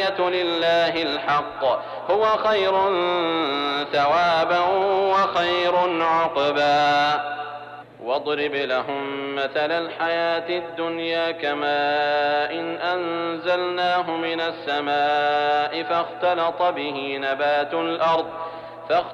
الهداية لله الحق، هو خير ثوابا وخير عقبا. واضرب لهم مثل الحياة الدنيا كماء إن أنزلناه من السماء فاختلط به نبات الأرض